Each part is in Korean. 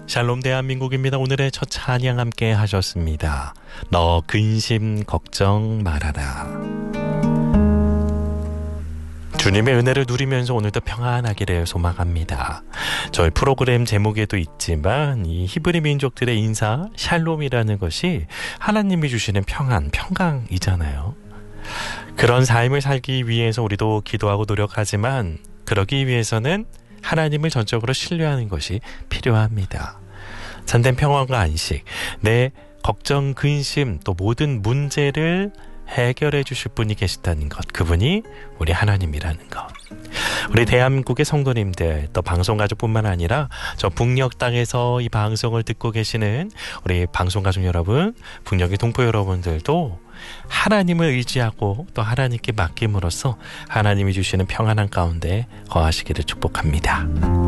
샬롬 대한민국입니다. 오늘의 첫 찬양 함께 하셨습니다. 너 근심 걱정 말아라. 주님의 은혜를 누리면서 오늘도 평안하기를 소망합니다. 저희 프로그램 제목에도 있지만 이 히브리 민족들의 인사 샬롬이라는 것이 하나님이 주시는 평안, 평강이잖아요. 그런 삶을 살기 위해서 우리도 기도하고 노력하지만 그러기 위해서는 하나님을 전적으로 신뢰하는 것이 필요합니다. 참된 평안과 안식, 내 걱정, 근심, 또 모든 문제를 해결해 주실 분이 계시다는 것, 그분이 우리 하나님이라는 것. 우리 대한민국의 성도님들, 또 방송가족뿐만 아니라 저 북녘 땅에서 이 방송을 듣고 계시는 우리 방송가족 여러분, 북녘의 동포 여러분들도 하나님을 의지하고 또 하나님께 맡김으로써 하나님이 주시는 평안한 가운데 거하시기를 축복합니다.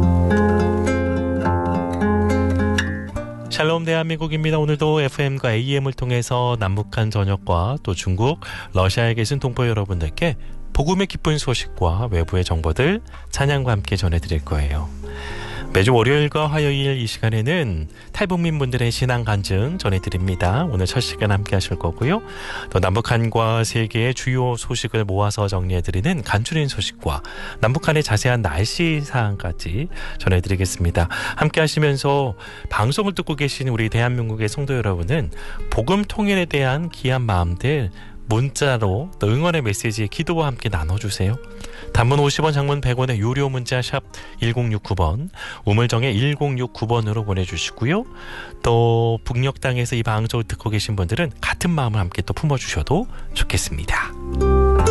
샬롬 대한민국입니다. 오늘도 FM과 AM을 통해서 남북한 전역과 또 중국, 러시아에 계신 동포 여러분들께 복음의 기쁜 소식과 외부의 정보들 찬양과 함께 전해드릴 거예요. 매주 월요일과 화요일 이 시간에는 탈북민 분들의 신앙 간증 전해드립니다. 오늘 첫 시간 함께 하실 거고요. 또 남북한과 세계의 주요 소식을 모아서 정리해드리는 간추린 소식과 남북한의 자세한 날씨 사항까지 전해드리겠습니다. 함께 하시면서 방송을 듣고 계신 우리 대한민국의 성도 여러분은 복음 통일에 대한 귀한 마음들 문자로 또 응원의 메시지 기도와 함께 나눠주세요. 단문 50원, 장문 100원의 유료 문자 샵 1069번, 우물정에 1069번으로 보내주시고요. 또 북녘 땅에서 이 방송을 듣고 계신 분들은 같은 마음을 함께 또 품어주셔도 좋겠습니다.